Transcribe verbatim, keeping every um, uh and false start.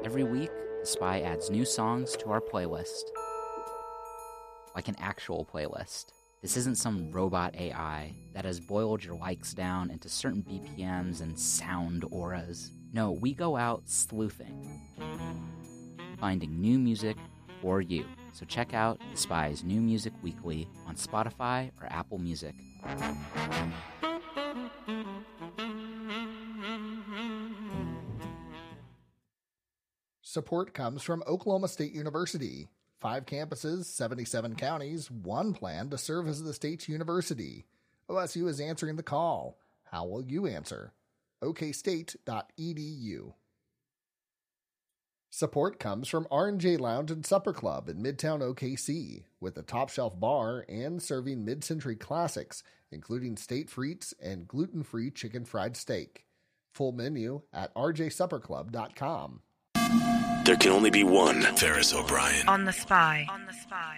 Every week, The Spy adds new songs to our playlist. Like an actual playlist. This isn't some robot A I that has boiled your likes down into certain B P Ms and sound auras. No, we go out sleuthing, finding new music for you. So check out The Spy's New Music Weekly on Spotify or Apple Music. Support comes from Oklahoma State University. Five campuses, seventy-seven counties, one plan to serve as the state's university. O S U is answering the call. How will you answer? o k state dot e d u. Support comes from R and J Lounge and Supper Club in Midtown O K C, with a top-shelf bar and serving mid-century classics, including state frites and gluten-free chicken fried steak. Full menu at r j supper club dot com. There can only be one Ferris O'Brien. On the Spy. On the Spy.